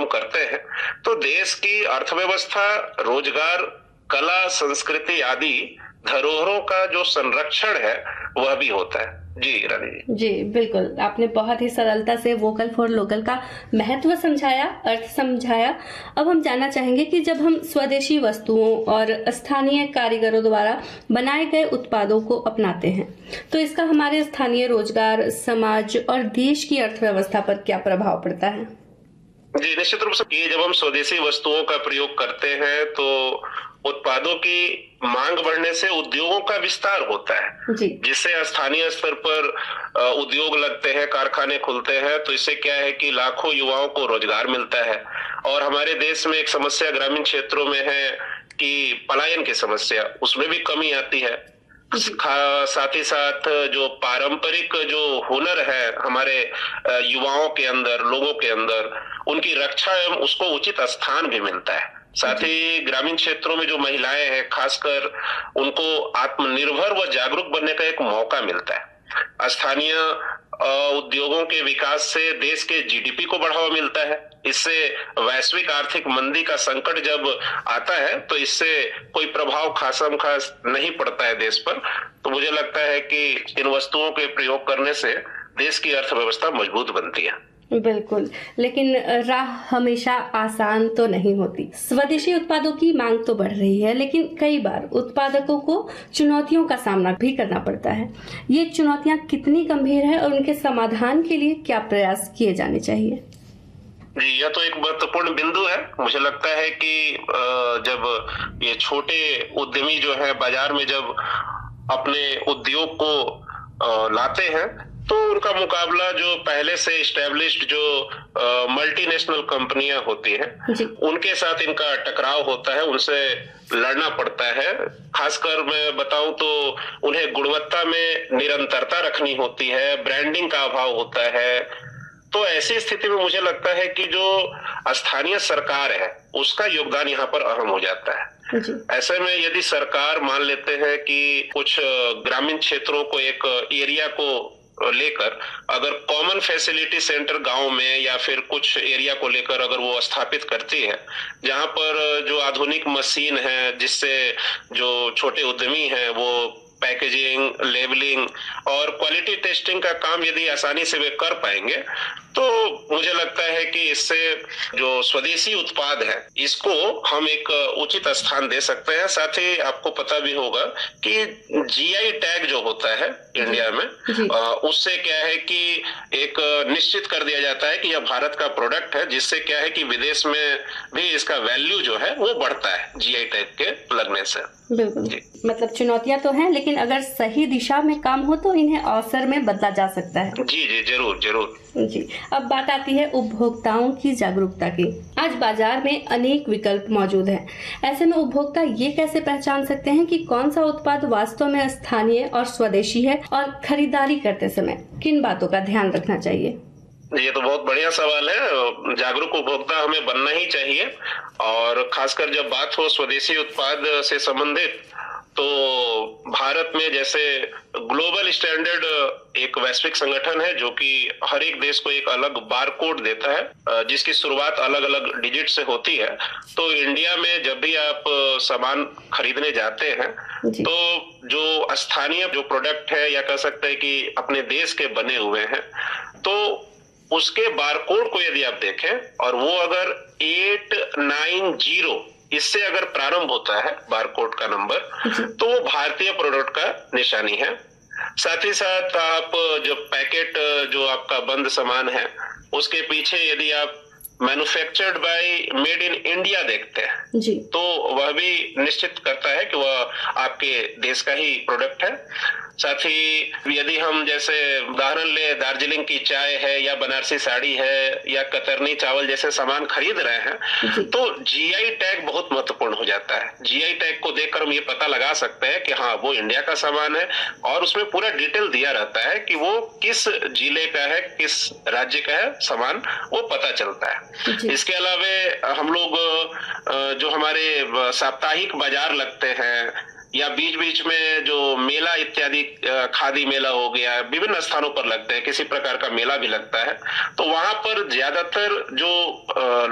हम करते हैं तो देश की अर्थव्यवस्था, रोजगार, कला, संस्कृति आदि धरोहरों का जो संरक्षण है वह भी होता है। जी रानी जी। जी बिल्कुल, आपने बहुत ही सरलता से वोकल फॉर लोकल का महत्व समझाया, अर्थ समझाया। अब हम जानना चाहेंगे कि जब हम स्वदेशी वस्तुओं और स्थानीय कारीगरों द्वारा बनाए गए उत्पादों को अपनाते हैं तो इसका हमारे स्थानीय रोजगार, समाज और देश की अर्थव्यवस्था पर क्या प्रभाव पड़ता है? जी निश्चित रूप से ये जब हम स्वदेशी वस्तुओं का प्रयोग करते हैं तो उत्पादों की मांग बढ़ने से उद्योगों का विस्तार होता है, जिससे स्थानीय स्तर पर उद्योग लगते हैं, कारखाने खुलते हैं। तो इससे क्या है कि लाखों युवाओं को रोजगार मिलता है। और हमारे देश में एक समस्या ग्रामीण क्षेत्रों में है कि पलायन की समस्या, उसमें भी कमी आती है। साथ ही साथ जो पारंपरिक जो हुनर है हमारे युवाओं के अंदर, लोगों के अंदर, उनकी रक्षा एवं उसको उचित स्थान भी मिलता है। साथ ही ग्रामीण क्षेत्रों में जो महिलाएं हैं खासकर उनको आत्मनिर्भर व जागरूक बनने का एक मौका मिलता है। स्थानीय उद्योगों के विकास से देश के जीडीपी को बढ़ावा मिलता है। इससे वैश्विक आर्थिक मंदी का संकट जब आता है तो इससे कोई प्रभाव खासम खास नहीं पड़ता है देश पर। तो मुझे लगता है कि इन वस्तुओं के प्रयोग करने से देश की अर्थव्यवस्था मजबूत बनती है। बिल्कुल, लेकिन राह हमेशा आसान तो नहीं होती। स्वदेशी उत्पादों की मांग तो बढ़ रही है, लेकिन कई बार उत्पादकों को चुनौतियों का सामना भी करना पड़ता है। ये चुनौतियां कितनी गंभीर है और उनके समाधान के लिए क्या प्रयास किए जाने चाहिए? जी यह तो एक महत्वपूर्ण बिंदु है। मुझे लगता है कि जब ये छोटे उद्यमी जो है बाजार में जब अपने उद्योग को लाते हैं तो उनका मुकाबला जो पहले से इस्टेब्लिश्ड जो मल्टीनेशनल कंपनियां होती हैं उनके साथ इनका टकराव होता है, उनसे लड़ना पड़ता है। खासकर मैं बताऊं तो उन्हें गुणवत्ता में निरंतरता रखनी होती है, ब्रांडिंग का अभाव होता है। तो ऐसी स्थिति में मुझे लगता है कि जो स्थानीय सरकार है उसका योगदान यहाँ पर अहम हो जाता है। ऐसे में यदि सरकार मान लेते हैं कि कुछ ग्रामीण क्षेत्रों को, एक एरिया को लेकर अगर कॉमन फैसिलिटी सेंटर गांव में या फिर कुछ एरिया को लेकर अगर वो स्थापित करती है जहां पर जो आधुनिक मशीन है, जिससे जो छोटे उद्यमी हैं वो पैकेजिंग, लेबलिंग और क्वालिटी टेस्टिंग का काम यदि आसानी से वे कर पाएंगे तो मुझे लगता है कि इससे जो स्वदेशी उत्पाद है इसको हम एक उचित स्थान दे सकते हैं। साथ ही आपको पता भी होगा कि जीआई टैग जो होता है इंडिया में उससे क्या है कि एक निश्चित कर दिया जाता है कि यह भारत का प्रोडक्ट है, जिससे क्या है कि विदेश में भी इसका वैल्यू जो है वो बढ़ता है जीआई टैग के लगने से। बिल्कुल, मतलब चुनौतियां तो हैं, लेकिन अगर सही दिशा में काम हो तो इन्हें अवसर में बदला जा सकता है। जी जी जरूर जरूर। जी, अब बात आती है उपभोक्ताओं की जागरूकता की। आज बाजार में अनेक विकल्प मौजूद हैं। ऐसे में उपभोक्ता ये कैसे पहचान सकते हैं कि कौन सा उत्पाद वास्तव में स्थानीय और स्वदेशी है, और खरीदारी करते समय किन बातों का ध्यान रखना चाहिए? ये तो बहुत बढ़िया सवाल है। जागरूक उपभोक्ता हमें बनना ही चाहिए, और खासकर जब बात हो स्वदेशी उत्पाद से संबंधित तो भारत में जैसे ग्लोबल स्टैंडर्ड एक वैश्विक संगठन है जो कि हर एक देश को एक अलग बार कोड देता है, जिसकी शुरुआत अलग अलग डिजिट से होती है। तो इंडिया में जब भी आप सामान खरीदने जाते हैं तो जो स्थानीय जो प्रोडक्ट है या कह सकते हैं कि अपने देश के बने हुए हैं, तो उसके बारकोड को यदि आप देखें और वो अगर 890 इससे अगर प्रारंभ होता है बारकोड का नंबर, तो वो भारतीय प्रोडक्ट का निशानी है। साथ ही साथ आप जो पैकेट जो आपका बंद सामान है उसके पीछे यदि आप manufactured by made in India देखते हैं जी, तो वह भी निश्चित करता है कि वह आपके देश का ही प्रोडक्ट है। साथ ही यदि हम जैसे उदाहरण ले, दार्जिलिंग की चाय है या बनारसी साड़ी है या कतरनी चावल जैसे सामान खरीद रहे हैं तो जीआई टैग बहुत महत्वपूर्ण हो जाता है। जीआई टैग को देखकर हम ये पता लगा सकते हैं कि हाँ वो इंडिया का सामान है, और उसमें पूरा डिटेल दिया रहता है कि वो किस जिले का है, किस राज्य का है सामान, वो पता चलता है। इसके अलावा हम लोग जो हमारे साप्ताहिक बाजार लगते हैं या बीच बीच में जो मेला इत्यादि, खादी मेला हो गया, विभिन्न स्थानों पर लगते हैं, किसी प्रकार का मेला भी लगता है, तो वहां पर ज्यादातर जो